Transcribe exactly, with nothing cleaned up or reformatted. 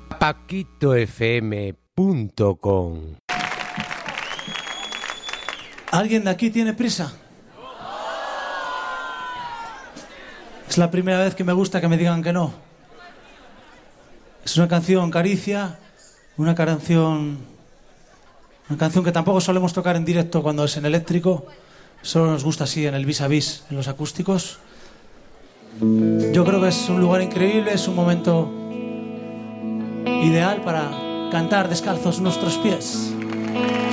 paquito f m punto com. ¿Alguien de aquí tiene prisa? Es la primera vez que me gusta que me digan que no. Es una canción caricia, una canción, una canción que tampoco solemos tocar en directo cuando es en eléctrico. Solo nos gusta así en el vis a vis, en los acústicos. Yo creo que es un lugar increíble, es un momento ideal para cantar descalzos nuestros pies.